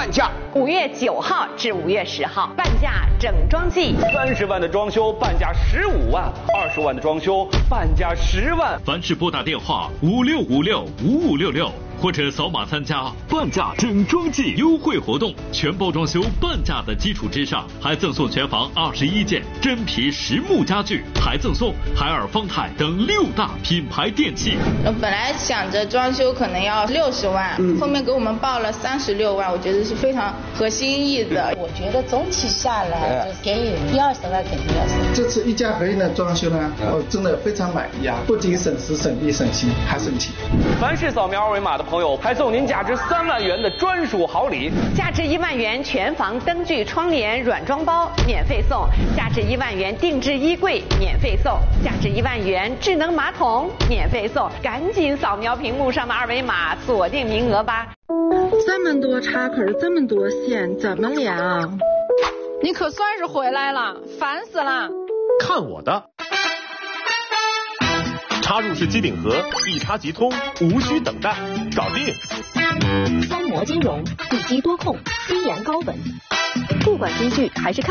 半价。 5月9号至5月10号，半价整装季 ，30万的装修半价15万，20万的装修半价10万。 凡是拨打电话56565566，或者扫码参加半价整装季优惠活动，全包装修半价的基础之上，还赠送全房21件真皮实木家具，还赠送海尔、方太等6大品牌电器。 我本来想着装修可能要60万，后面给我们报了36万，我觉得是非常合心意的。 我觉得总体下来就给予10-20万肯定要省。 这次一家合一的装修呢，我真的非常满意啊！不仅省时省力省心，还省钱。 凡是扫描二维码的朋友，还送您价值3万元的专属好礼， 价值1万元全房灯具、窗帘软装包免费送，价值1万元定制衣柜免费送，价值1万元智能马桶免费送，赶紧扫描屏幕上的二维码，锁定名额吧。 这么多插口，这么多线，怎么连啊？ 你可算是回来了，烦死了！ 看我的！插入式机顶盒，一插即通，无需等待，搞定。 三模金融，地基多控，低盐高稳，不管京剧还是看。